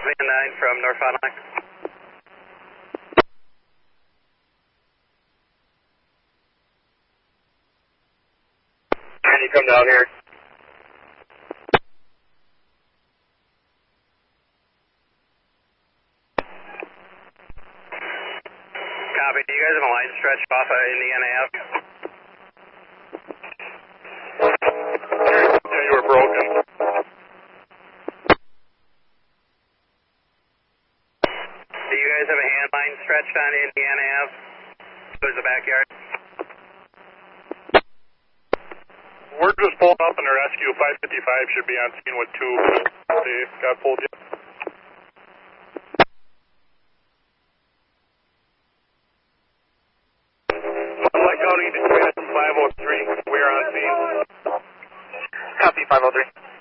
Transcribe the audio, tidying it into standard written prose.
Van 9 from North Fond du Lac. Can you come down here? Copy. Do you guys have a line stretched off of Indiana Ave? Yeah, you were broken. Do you guys have a hand line stretched on Indiana Ave? Towards the backyard? We're just pulling up in a rescue. 555 should be on scene with 2. They got pulled yet. Light County dispatch from 503. We're on scene. Copy 503.